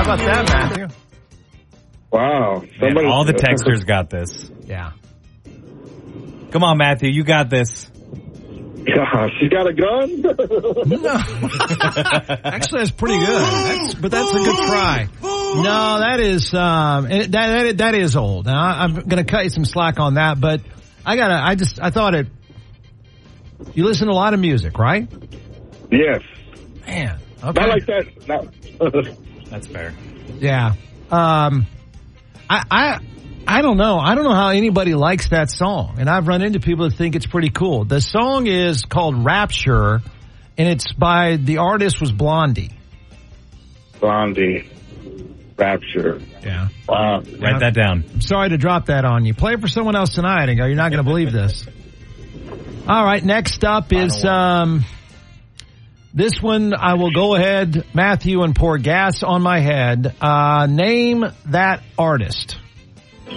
about that, Matthew? Wow. Man, all the texters got this. Yeah. Come on, Matthew. You got this. Yeah, she got a gun? No. Actually, that's pretty good. But that's a good try. No, that is, that is old. Now, I'm going to cut you some slack on that, but I thought it, you listen to a lot of music, right? Yes. Man. Okay. Not like that. No. That's fair. Yeah. I don't know. I don't know how anybody likes that song. And I've run into people that think it's pretty cool. The song is called Rapture, and it's by, the artist was Blondie. Blondie. Rapture. Yeah. Wow. Write that down. I'm sorry to drop that on you. Play it for someone else tonight and go, you're not going to believe this. All right, next up is, this one I will go ahead, Matthew, and pour gas on my head. Name that artist.